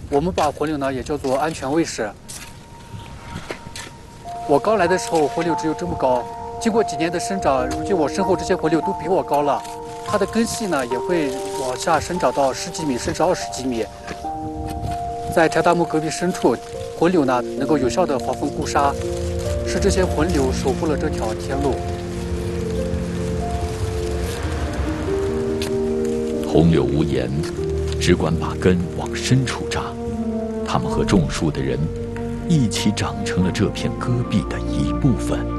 我们把混柳呢也叫做安全卫士。我刚来的时候，混柳只有这么高，经过几年的生长，如今我身后这些混柳都比我高了，它的根系呢也会往下生长到10几米甚至20几米。在柴达木戈壁深处，混柳呢能够有效的防风固沙，是这些混柳守护了这条天路。 红柳无言，只管把根往深处扎。他们和种树的人一起长成了这片戈壁的一部分。